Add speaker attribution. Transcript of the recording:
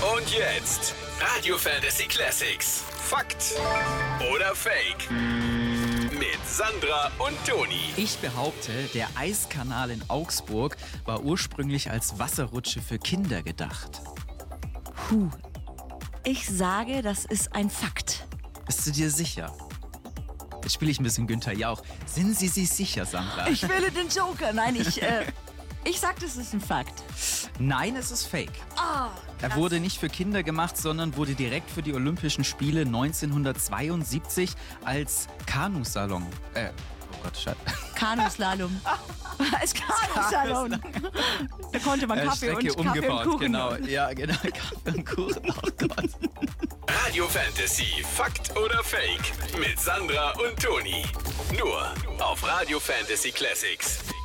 Speaker 1: Und jetzt Radio Fantasy Classics. Fakt oder Fake? Mit Sandra und Toni.
Speaker 2: Ich behaupte, der Eiskanal in Augsburg war ursprünglich als Wasserrutsche für Kinder gedacht.
Speaker 3: Ich sage, das ist ein Fakt.
Speaker 2: Bist du dir sicher? Jetzt spiele ich ein bisschen Günther Jauch. Sind Sie sich sicher, Sandra?
Speaker 3: Ich wähle den Joker. Nein, ich sag, das ist ein Fakt.
Speaker 2: Nein, es ist Fake.
Speaker 3: Ah,
Speaker 2: Er wurde nicht für Kinder gemacht, sondern wurde direkt für die Olympischen Spiele 1972 als Kanusalon. Oh Gott, Scheiße.
Speaker 3: Kanuslalom. Als Kanuslalom. Da konnte man Kaffee
Speaker 2: Strecke
Speaker 3: und Kaffee
Speaker 2: umgebaut,
Speaker 3: und Kuchen.
Speaker 2: genau. Ja, genau. Kaffee und Kuchen. Oh Gott.
Speaker 1: Radio Fantasy. Fakt oder Fake? Mit Sandra und Toni. Nur auf Radio Fantasy Classics.